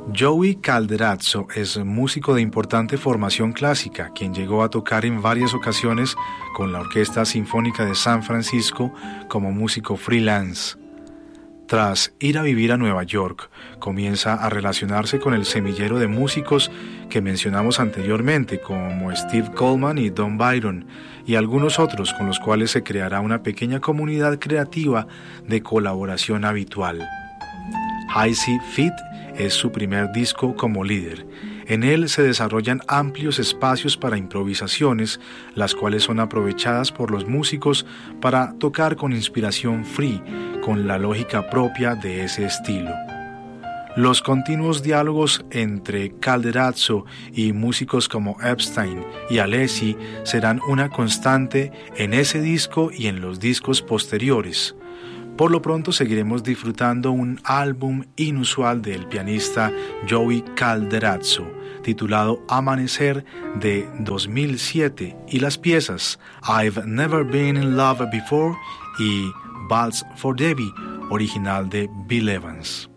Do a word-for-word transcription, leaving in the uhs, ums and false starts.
Joey Calderazzo es músico de importante formación clásica, quien llegó a tocar en varias ocasiones con la Orquesta Sinfónica de San Francisco como músico freelance. Tras ir a vivir a Nueva York, comienza a relacionarse con el semillero de músicos que mencionamos anteriormente, como Steve Coleman y Don Byron, y algunos otros con los cuales se creará una pequeña comunidad creativa de colaboración habitual. Icy Feet es su primer disco como líder. En él se desarrollan amplios espacios para improvisaciones, las cuales son aprovechadas por los músicos para tocar con inspiración free, con la lógica propia de ese estilo. Los continuos diálogos entre Calderazzo y músicos como Epstein y Alessi serán una constante en ese disco y en los discos posteriores. Por lo pronto seguiremos disfrutando un álbum inusual del pianista Joey Calderazzo, titulado Amanecer de dos mil siete, y las piezas I've Never Been in Love Before y Waltz for Debbie, original de Bill Evans.